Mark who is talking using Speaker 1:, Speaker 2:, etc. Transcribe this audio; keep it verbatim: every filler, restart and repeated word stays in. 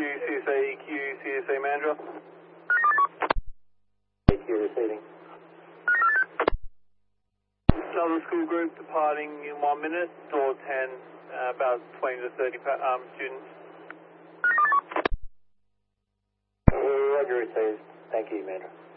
Speaker 1: C S A E Q, C S A Mandra.
Speaker 2: E Q receiving.
Speaker 1: Southern School Group departing in one minute, door ten, uh, about twenty to thirty um, students.
Speaker 2: Roger received. Thank you, Mandra.